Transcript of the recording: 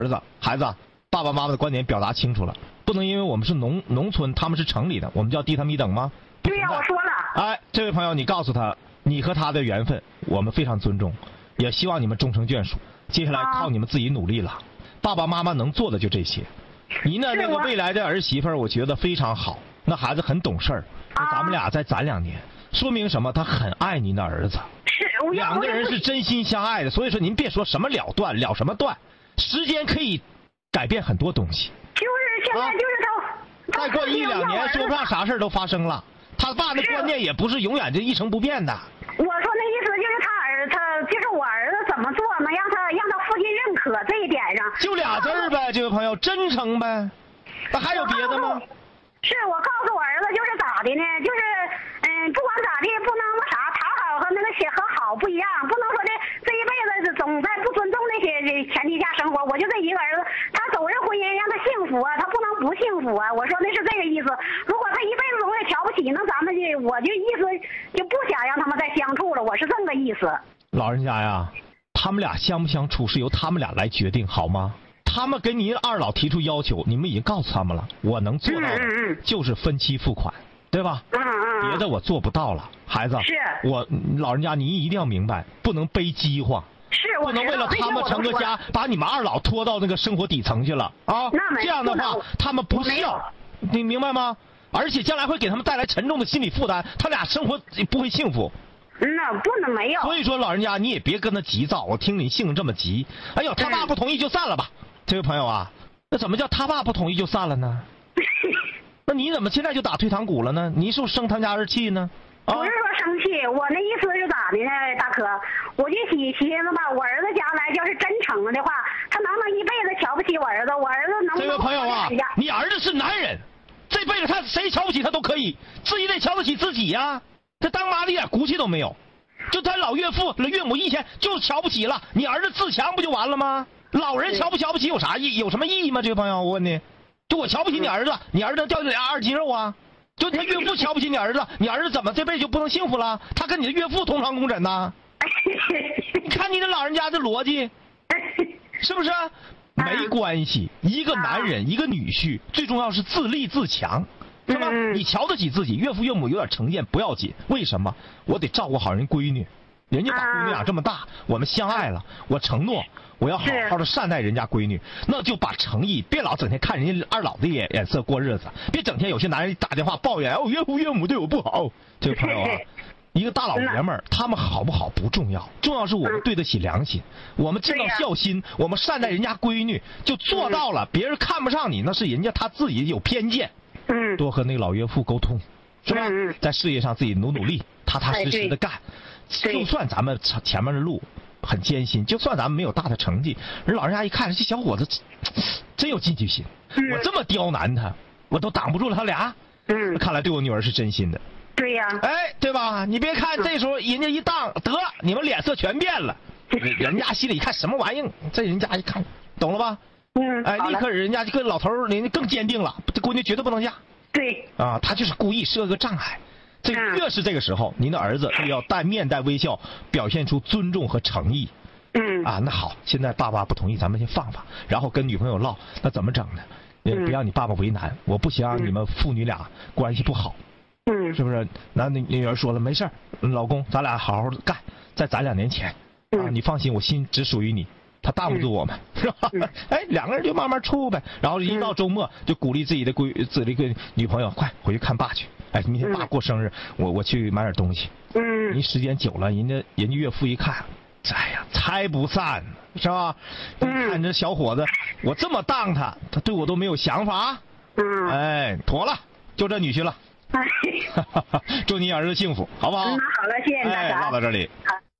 儿子，孩子，爸爸妈妈的观点表达清楚了，不能因为我们是农村，他们是城里的，我们就要低他们一等吗？ 对呀，我说了。 哎，这位朋友，你告诉他，你和他的缘分，我们非常尊重，也希望你们终成眷属。接下来靠你们自己努力了，爸爸妈妈能做的就这些。您呢，那个未来的儿媳妇儿，我觉得非常好，那孩子很懂事儿，咱们俩再攒2年，说明什么？他很爱您的儿子。 是， 两个人是真心相爱的，所以说您别说什么了断了什么断，时间可以改变很多东西。 就是现在就是再过1、2年，说不上啥事儿都发生了。他爸的观念也不是永远就一成不变的。 我说那意思就是他就是我儿子怎么做能让他父亲认可这一点上。 就俩字儿呗，这位朋友，真诚呗。那还有别的吗？ 是我告诉我儿子就是咋的呢？就是不管咋地，不能那啥，讨好和那个和好不一样，不能说的这一辈子总在不尊重那些前提下生活。我就这一个儿子，他走入婚姻让他幸福啊，他不能不幸福啊。我说的是这个意思。如果他一辈子总也瞧不起，那咱们我就意思就不想让他们再相处了。我是这个意思。 老人家呀，他们俩相不相处是由他们俩来决定，好吗？他们给您二老提出要求，你们已经告诉他们了，我能做到的就是分期付款，对吧？别的我做不到了，孩子。 是。 我老人家，您一定要明白，不能背饥荒。 是。 不能为了他们成个家，把你们二老拖到那个生活底层去了啊！这样的话，他们不孝，你明白吗？而且将来会给他们带来沉重的心理负担，他俩生活不会幸福。 那不能没有。 所以说，老人家你也别跟他急躁。我听你性子这么急，哎呦，他爸不同意就散了吧。这位朋友啊，那怎么叫他爸不同意就散了呢？那你怎么现在就打退堂鼓了呢？你是不是生他家儿气呢？ 不是说生气，我那意思是咋的呢，大哥？我就寻思吧，我儿子将来要是真成了的话，他能不能一辈子瞧不起我儿子？我儿子能不能？ 这位朋友啊，你儿子是男人，这辈子他谁瞧不起他都可以，自己得瞧得起自己呀。他当妈的一点骨气都没有，就他老岳父、岳母以前就瞧不起了，你儿子自强不就完了吗？老人瞧不起有啥意义？有什么意义吗？这位朋友，我问你，就我瞧不起你儿子，你儿子掉俩2斤肉啊？就他岳父瞧不起你儿子，你儿子怎么这辈子就不能幸福了？他跟你的岳父同床共枕呐？你看你这老人家的逻辑，是不是？没关系，一个男人，一个女婿，最重要是自立自强。是吧？你瞧得起自己，岳父岳母有点成见不要紧，为什么？我得照顾好人闺女，人家把闺女养这么大，我们相爱了，我承诺我要好好的善待人家闺女，那就把诚意，别老整天看人家二老的眼色过日子，别整天有些男人打电话抱怨，岳父岳母对我不好。这位朋友啊，一个大老爷们儿，他们好不好不重要，重要是我们对得起良心，我们尽到孝心，我们善待人家闺女，就做到了。别人看不上你，那是人家他自己有偏见。多和那个老岳父沟通，是吧？在事业上自己努力，踏踏实实的干。就算咱们前面的路很艰辛，就算咱们没有大的成绩，人老人家一看，这小伙子真有进取心。我这么刁难他，我都挡不住了他俩。看来对我女儿是真心的。 对呀。 哎，对吧？你别看这时候人家一当得，你们脸色全变了，人家心里一看什么玩意儿，这人家一看，懂了吧？哎，立刻人家就跟老头儿，人家更坚定了，这闺女绝对不能嫁。 对。 啊，他就是故意设个障碍。这越是这个时候，您的儿子就要面带微笑，表现出尊重和诚意。啊，那好，现在爸爸不同意，咱们先放放，然后跟女朋友唠，那怎么整呢？别让你爸爸为难，我不想让你们父女俩关系不好。是不是？那女儿说了，没事儿，老公，咱俩好好干，再攒2年钱。啊，你放心，我心只属于你。他挡不住我们，是吧？哎，两个人就慢慢处呗。然后一到周末，就鼓励自己的女朋友，快回去看爸去。哎，明天爸过生日，我去买点东西。您时间久了，人家岳父一看，哎呀，拆不散，是吧？看这小伙子，我这么当他对我都没有想法。哎，妥了，就这女婿了。祝你儿子幸福，好不好？ 好了，谢谢大家。 唠到这里。 好。